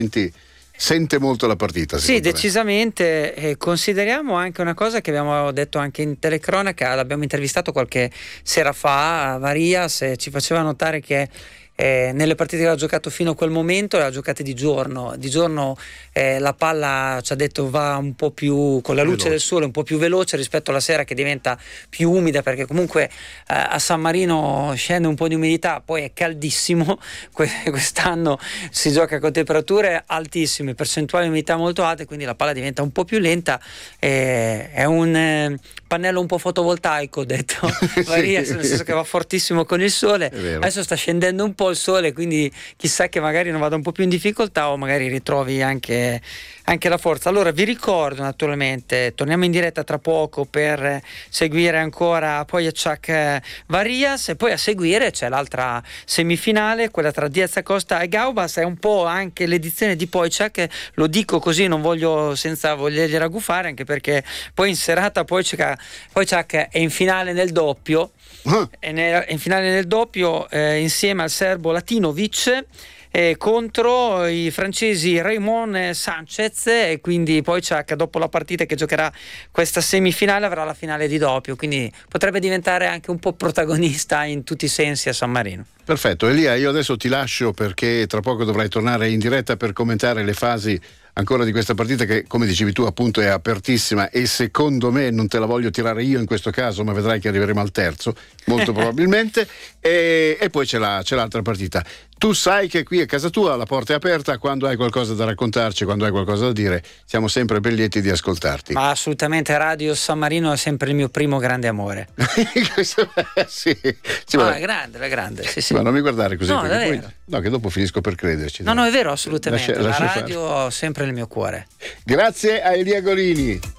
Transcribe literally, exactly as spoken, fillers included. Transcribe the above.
Quindi sente molto la partita. Sì, decisamente. Eh, consideriamo anche una cosa che abbiamo detto anche in telecronaca, l'abbiamo intervistato qualche sera fa a Varias, e ci faceva notare che Eh, nelle partite che ha giocato fino a quel momento le ha giocate di giorno di giorno eh, la palla, ci ha detto, va un po' più con la luce veloce del sole, un po' più veloce rispetto alla sera, che diventa più umida, perché comunque eh, a San Marino scende un po' di umidità, poi è caldissimo. Quest'anno si gioca con temperature altissime, percentuali di umidità molto alte, quindi la palla diventa un po' più lenta. Eh, è un eh, pannello un po' fotovoltaico, ho detto. Varia, nel senso che va fortissimo con il sole. Adesso sta scendendo un po' il sole, quindi chissà che magari non vada un po' più in difficoltà, o magari ritrovi anche, anche la forza. Allora vi ricordo, naturalmente torniamo in diretta tra poco per seguire ancora Pogačar Varias, e poi a seguire c'è l'altra semifinale, quella tra Diaz Acosta e Gaubas. È un po' anche l'edizione di Pogačar, lo dico così, non voglio, senza volergli raggufare, anche perché poi in serata Pogačar è in finale nel doppio. Uh. È in finale nel doppio eh, insieme al serbo Latinovic eh, contro i francesi Raymond Sanchez, e quindi poi c'è che dopo la partita che giocherà questa semifinale avrà la finale di doppio, quindi potrebbe diventare anche un po' protagonista in tutti i sensi a San Marino. Perfetto, Elia, io adesso ti lascio perché tra poco dovrai tornare in diretta per commentare le fasi ancora di questa partita che, come dicevi tu, appunto è apertissima, e secondo me non te la voglio tirare io in questo caso, ma vedrai che arriveremo al terzo molto probabilmente, e, e poi c'è, la, c'è l'altra partita. Tu sai che qui a casa tua la porta è aperta, quando hai qualcosa da raccontarci, quando hai qualcosa da dire, siamo sempre ben lieti di ascoltarti. Ma assolutamente, Radio San Marino è sempre il mio primo grande amore. sì, sì, no, è grande, è grande, sì, sì. Ma non mi guardare così, no, poi, no, che dopo finisco per crederci. No, no, è vero, assolutamente. Lascia, lascia la radio ha sempre il mio cuore. Grazie a Elia Gorini.